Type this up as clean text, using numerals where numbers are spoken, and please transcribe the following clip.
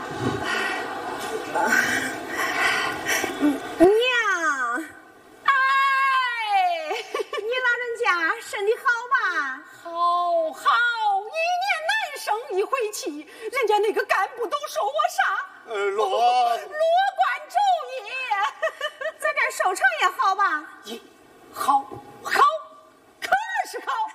娘，哎，你老人家身体好吧？ 好，一年难生一回气，人家那个干部都说我啥？ 罗官主义， 在这儿收成也好吧？ 好，可是好。